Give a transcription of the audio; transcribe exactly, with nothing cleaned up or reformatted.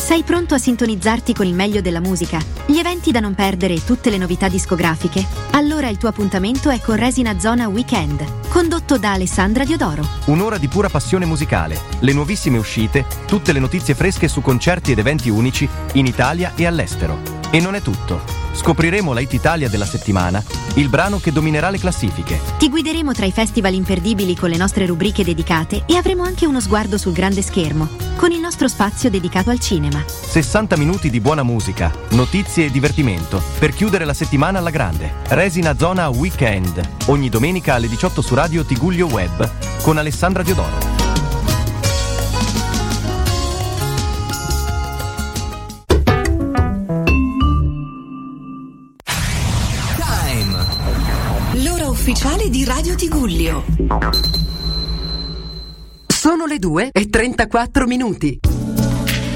Sei pronto a sintonizzarti con il meglio della musica, gli eventi da non perdere e tutte le novità discografiche? Allora il tuo appuntamento è con Resina Zona Weekend, condotto da Alessandra Diodoro. Un'ora di pura passione musicale, le nuovissime uscite, tutte le notizie fresche su concerti ed eventi unici in Italia e all'estero. E non è tutto. Scopriremo la Hit Italia della settimana, il brano che dominerà le classifiche. Ti guideremo tra i festival imperdibili con le nostre rubriche dedicate e avremo anche uno sguardo sul grande schermo, con il nostro spazio dedicato al cinema. sessanta minuti di buona musica, notizie e divertimento per chiudere la settimana alla grande. Resina Zona Weekend, ogni domenica alle diciotto su Radio Tigullio Web con Alessandra Diodoro. L'ora ufficiale di Radio Tigullio. Sono le due e trentaquattro minuti.